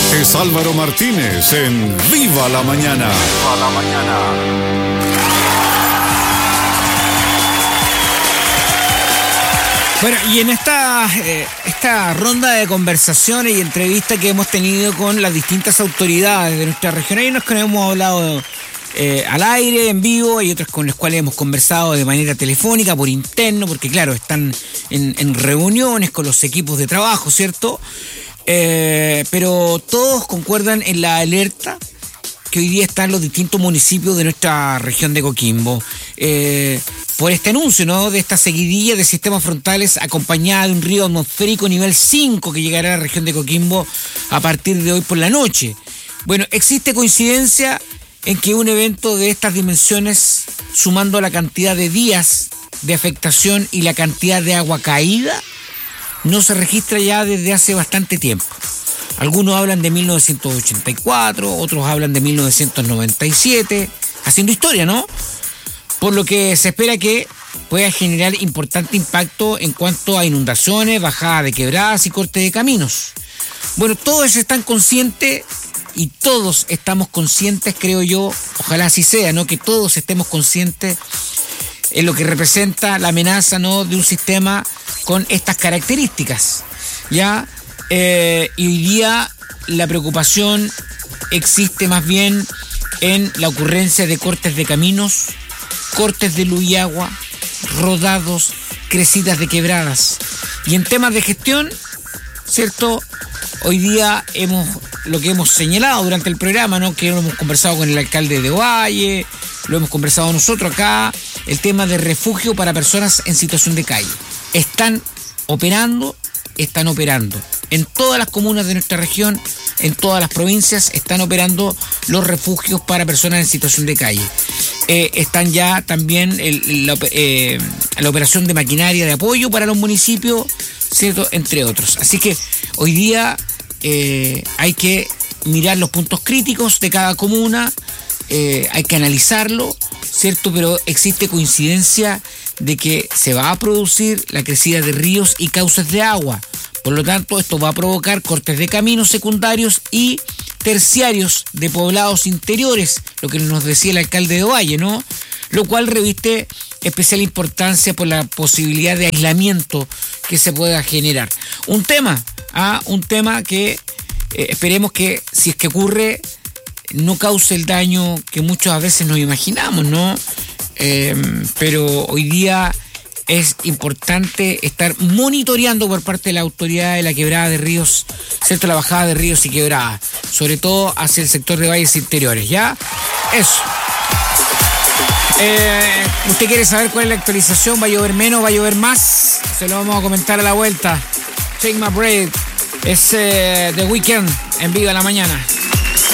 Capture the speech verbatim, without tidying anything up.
Es Álvaro Martínez en Viva la Mañana. Viva la Mañana. Bueno, y en esta, eh, esta ronda de conversaciones y entrevistas que hemos tenido con las distintas autoridades de nuestra región, hay unos que nos hemos hablado eh, al aire, en vivo, y otros con los cuales hemos conversado de manera telefónica, por interno, porque claro, están en, en reuniones con los equipos de trabajo, ¿cierto? Eh, pero todos concuerdan en la alerta que hoy día están los distintos municipios de nuestra región de Coquimbo. Eh, por este anuncio, ¿no?, de esta seguidilla de sistemas frontales acompañada de un río atmosférico nivel cinco que llegará a la región de Coquimbo a partir de hoy por la noche. Bueno, existe coincidencia en que un evento de estas dimensiones, sumando la cantidad de días de afectación y la cantidad de agua caída, no se registra ya desde hace bastante tiempo. Algunos hablan de mil novecientos ochenta y cuatro, otros hablan de mil novecientos noventa y siete, haciendo historia, ¿no? Por lo que se espera que pueda generar importante impacto en cuanto a inundaciones, bajada de quebradas y corte de caminos. Bueno, todos están conscientes y todos estamos conscientes, creo yo, ojalá así sea, ¿no?, que todos estemos conscientes en lo que representa la amenaza, ¿no?, de un sistema con estas características, ¿ya? Eh, y hoy día la preocupación existe más bien en la ocurrencia de cortes de caminos, cortes de luz y agua, rodados, crecidas de quebradas. Y en temas de gestión, ¿cierto? Hoy día hemos, lo que hemos señalado durante el programa, ¿no?, que lo hemos conversado con el alcalde de Ovalle, lo hemos conversado nosotros acá, el tema de refugio para personas en situación de calle. Están operando, están operando. En todas las comunas de nuestra región, en todas las provincias, están operando los refugios para personas en situación de calle. Eh, están ya también el, la, eh, la operación de maquinaria de apoyo para los municipios, ¿cierto?, entre otros. Así que hoy día eh, hay que mirar los puntos críticos de cada comuna, eh, hay que analizarlo, ¿cierto? Pero existe coincidencia de que se va a producir la crecida de ríos y cauces de agua. Por lo tanto, esto va a provocar cortes de caminos secundarios y terciarios de poblados interiores, lo que nos decía el alcalde de Ovalle, ¿no? Lo cual reviste especial importancia por la posibilidad de aislamiento que se pueda generar. Un tema, ¿ah? un tema que eh, esperemos que, si es que ocurre, no cause el daño que muchas veces nos imaginamos, ¿no? Eh, pero hoy día es importante estar monitoreando por parte de la autoridad de la quebrada de ríos, ¿cierto?, la bajada de ríos y quebradas, sobre todo hacia el sector de valles interiores, ¿ya? Eso. Eh, ¿Usted quiere saber cuál es la actualización? ¿Va a llover menos? ¿Va a llover más? Se lo vamos a comentar a la vuelta. Take My Breath es eh, The Weeknd en Viva la Mañana.